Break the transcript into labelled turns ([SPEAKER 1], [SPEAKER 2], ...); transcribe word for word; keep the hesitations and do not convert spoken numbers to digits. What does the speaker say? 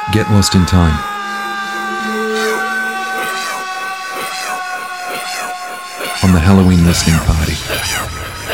[SPEAKER 1] Get lost in time. On the Halloween listening party.